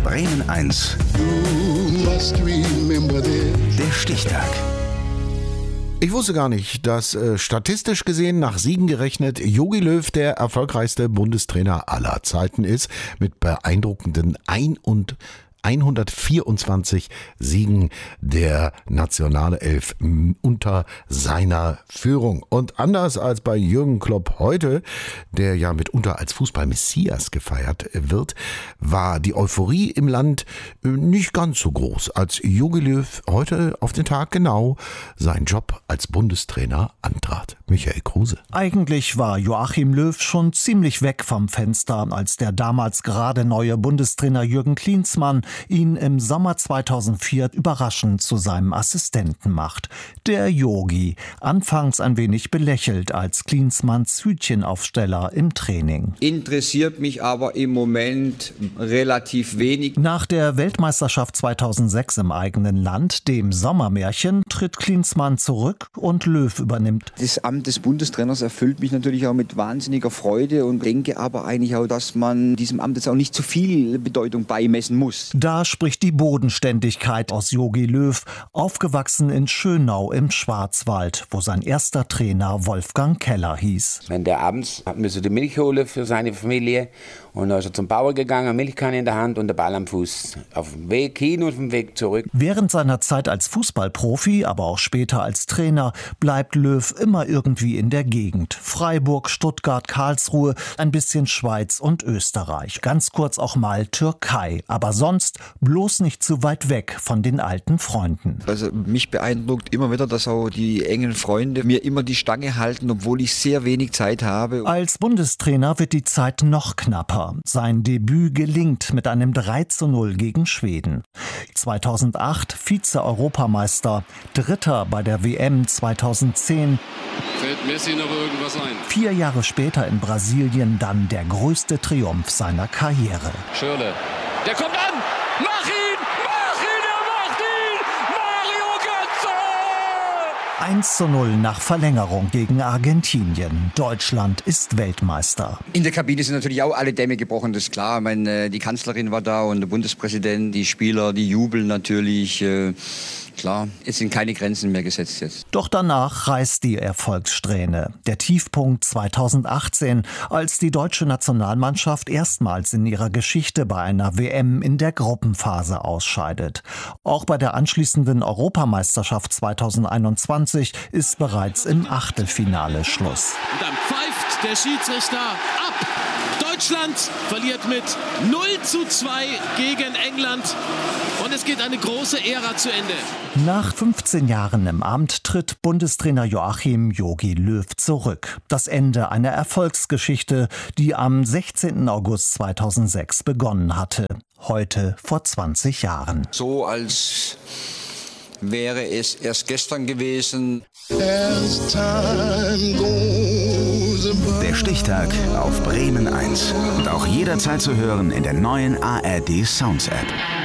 Bremen 1. Der Stichtag. Ich wusste gar nicht, dass statistisch gesehen nach Siegen gerechnet Jogi Löw der erfolgreichste Bundestrainer aller Zeiten ist, mit beeindruckenden 124 Siegen der Nationalelf unter seiner Führung. Und anders als bei Jürgen Klopp heute, der ja mitunter als Fußball-Messias gefeiert wird, war die Euphorie im Land nicht ganz so groß, als Jogi Löw heute auf den Tag genau seinen Job als Bundestrainer antrat. Michael Kruse. Eigentlich war Joachim Löw schon ziemlich weg vom Fenster, als der damals gerade neue Bundestrainer Jürgen Klinsmann ihn im Sommer 2004 überraschend zu seinem Assistenten macht. Der Yogi, anfangs ein wenig belächelt als Klinsmanns Hütchenaufsteller im Training. Interessiert mich aber im Moment relativ wenig. Nach der Weltmeisterschaft 2006 im eigenen Land, dem Sommermärchen, tritt Klinsmann zurück und Löw übernimmt. Das Amt des Bundestrainers erfüllt mich natürlich auch mit wahnsinniger Freude und denke aber eigentlich auch, dass man diesem Amt jetzt auch nicht zu viel Bedeutung beimessen muss. Da spricht die Bodenständigkeit aus Jogi Löw, aufgewachsen in Schönau im Schwarzwald, wo sein erster Trainer Wolfgang Keller hieß. Wenn der abends müssen die Milch holen für seine Familie und dann ist er zum Bauer gegangen, Milchkanne in der Hand und der Ball am Fuß. Auf dem Weg hin und auf dem Weg zurück. Während seiner Zeit als Fußballprofi, aber auch später als Trainer, bleibt Löw immer irgendwie in der Gegend. Freiburg, Stuttgart, Karlsruhe, ein bisschen Schweiz und Österreich. Ganz kurz auch mal Türkei. Aber sonst bloß nicht zu weit weg von den alten Freunden. Also mich beeindruckt immer wieder, dass auch die engen Freunde mir immer die Stange halten, obwohl ich sehr wenig Zeit habe. Als Bundestrainer wird die Zeit noch knapper. Sein Debüt gelingt mit einem 3:0 gegen Schweden. 2008 Vize-Europameister, Dritter bei der WM 2010. Fällt Messi noch irgendwas ein? 4 Jahre später in Brasilien dann der größte Triumph seiner Karriere. Schürrle, der kommt an! Mach ihn! Mach ihn! Er macht ihn! Mario Götze! 1:0 nach Verlängerung gegen Argentinien. Deutschland ist Weltmeister. In der Kabine sind natürlich auch alle Dämme gebrochen, das ist klar. Ich meine, die Kanzlerin war da und der Bundespräsident, die Spieler, die jubeln natürlich. Klar, es sind keine Grenzen mehr gesetzt jetzt. Doch danach reißt die Erfolgssträhne. Der Tiefpunkt 2018, als die deutsche Nationalmannschaft erstmals in ihrer Geschichte bei einer WM in der Gruppenphase ausscheidet. Auch bei der anschließenden Europameisterschaft 2021 ist bereits im Achtelfinale Schluss. Und dann pfeift der Schiedsrichter ab. Deutschland verliert mit 0:2 gegen England. Und es geht eine große Ära zu Ende. Nach 15 Jahren im Amt tritt Bundestrainer Joachim Jogi Löw zurück. Das Ende einer Erfolgsgeschichte, die am 16. August 2006 begonnen hatte. Heute vor 20 Jahren. So als wäre es erst gestern gewesen. Der Stichtag auf Bremen 1. Und auch jederzeit zu hören in der neuen ARD Sounds App.